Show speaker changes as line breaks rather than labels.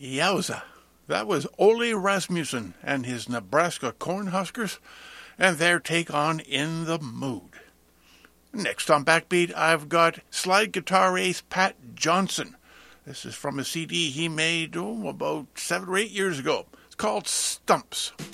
Yowza. That was Ole Rasmussen and his Nebraska Cornhuskers and their take on In the Mood. Next on Backbeat, I've got slide guitar ace Pat Johnson. This is from a CD he made about 7 or 8 years ago. It's called Stumps.